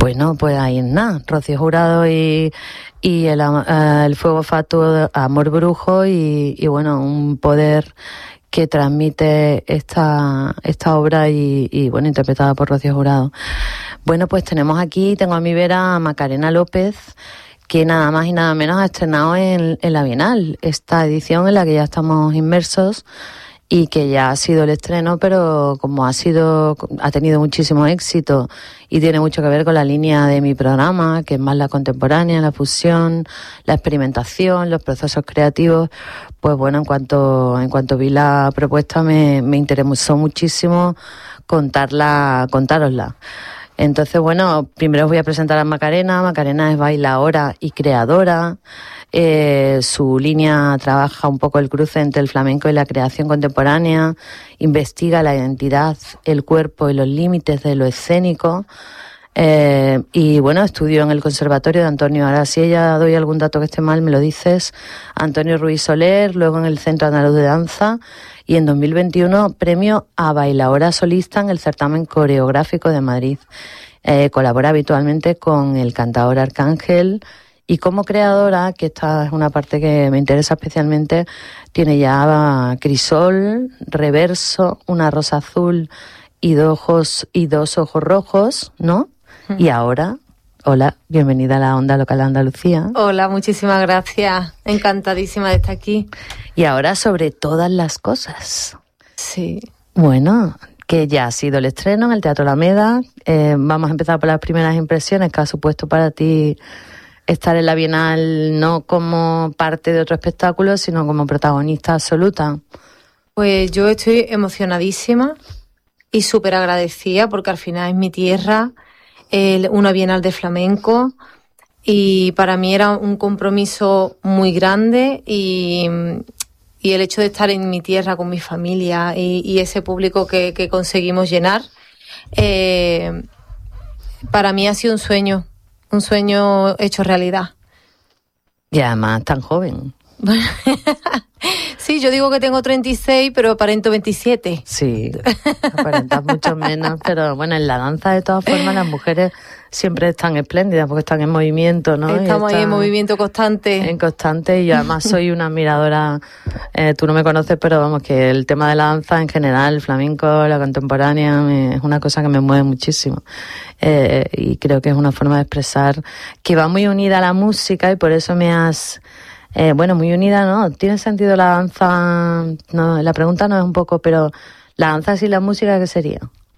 Bueno, pues ahí es nada, Rocío Jurado y el fuego fatuo, Amor Brujo y bueno, un poder que transmite esta obra y bueno, interpretada por Rocío Jurado. Bueno, pues tengo a mi vera a Macarena López, que nada más y nada menos ha estrenado en la Bienal, esta edición en la que ya estamos inmersos y que ya ha sido el estreno, pero como ha tenido muchísimo éxito y tiene mucho que ver con la línea de mi programa, que es más la contemporánea, la fusión, la experimentación, los procesos creativos, pues bueno, en cuanto vi la propuesta me interesó muchísimo contárosla. Entonces, bueno, primero os voy a presentar a Macarena. Macarena es bailaora y creadora. Su línea trabaja un poco el cruce entre el flamenco y la creación contemporánea, investiga la identidad, el cuerpo y los límites de lo escénico. Y bueno, estudió en el Conservatorio de Antonio, ahora si ella doy algún dato que esté mal me lo dices, Antonio Ruiz Soler, luego en el Centro Andaluz de Danza y en 2021 premio a bailaora solista en el certamen coreográfico de Madrid. Colabora habitualmente con el cantador Arcángel y como creadora, que esta es una parte que me interesa especialmente, tiene ya Crisol, Reverso, Una rosa azul y dos ojos rojos, ¿no? Y ahora, hola, bienvenida a la Onda Local de Andalucía. Hola, muchísimas gracias. Encantadísima de estar aquí. Y ahora sobre todas las cosas. Sí. Bueno, que ya ha sido el estreno en el Teatro Alameda. Vamos a empezar por las primeras impresiones que ha supuesto para ti estar en la Bienal, no como parte de otro espectáculo, sino como protagonista absoluta. Pues yo estoy emocionadísima y súper agradecida porque al final es mi tierra, una Bienal de flamenco, y para mí era un compromiso muy grande y el hecho de estar en mi tierra con mi familia y ese público que conseguimos llenar, para mí ha sido un sueño hecho realidad. Y además tan joven. Sí, yo digo que tengo 36, pero aparento 27. Sí, aparentas mucho menos, pero bueno, en la danza de todas formas las mujeres siempre están espléndidas porque están en movimiento, ¿no? Estamos ahí en movimiento constante. En constante, y yo además soy una admiradora, tú no me conoces, pero vamos, que el tema de la danza en general, el flamenco, la contemporánea, es una cosa que me mueve muchísimo. Y creo que es una forma de expresar que va muy unida a la música y por eso me has... muy unida, ¿no? ¿Tiene sentido la danza? No, la pregunta no es un poco, pero ¿la danza sin la música qué sería?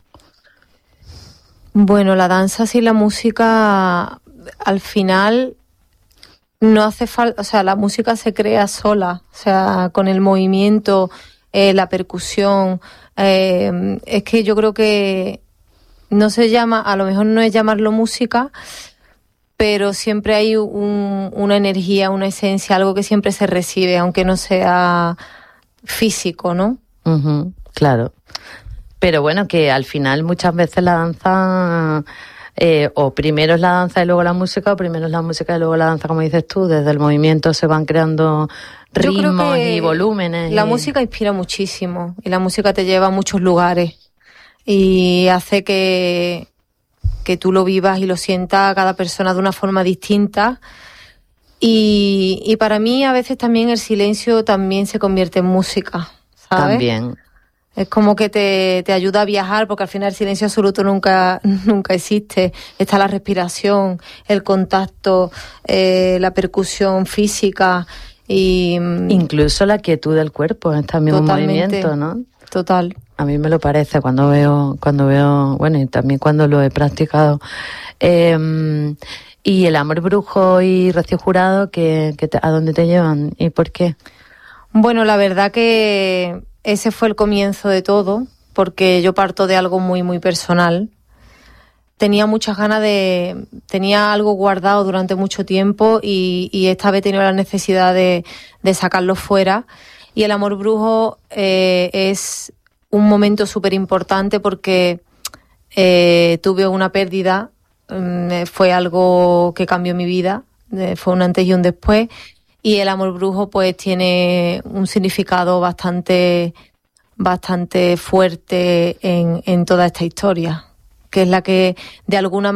Bueno, la danza sin la música, al final, no hace falta, o sea, la música se crea sola, o sea, con el movimiento, la percusión, es que yo creo que no se llama, a lo mejor no es llamarlo música, pero siempre hay una energía, una esencia, algo que siempre se recibe, aunque no sea físico, ¿no? Uh-huh, claro. Pero bueno, que al final muchas veces la danza, o primero es la danza y luego la música, o primero es la música y luego la danza, como dices tú, desde el movimiento se van creando ritmos y volúmenes. La música inspira muchísimo y la música te lleva a muchos lugares y hace que tú lo vivas y lo sientas a cada persona de una forma distinta. Y para mí a veces también el silencio también se convierte en música, ¿sabes? También. Es como que te ayuda a viajar, porque al final el silencio absoluto nunca existe. Está la respiración, el contacto, la percusión física y... Incluso la quietud del cuerpo es también un movimiento, ¿no? Total. A mí me lo parece cuando veo, bueno, y también cuando lo he practicado. Y el Amor Brujo y Rocío Jurado, ¿a dónde te llevan y por qué? Bueno, la verdad que ese fue el comienzo de todo, porque yo parto de algo muy, muy personal. Tenía muchas ganas tenía algo guardado durante mucho tiempo y esta vez he tenido la necesidad de sacarlo fuera. Y el Amor Brujo es un momento súper importante porque tuve una pérdida, fue algo que cambió mi vida, fue un antes y un después, y el Amor Brujo pues tiene un significado bastante fuerte en toda esta historia, que es la que de alguna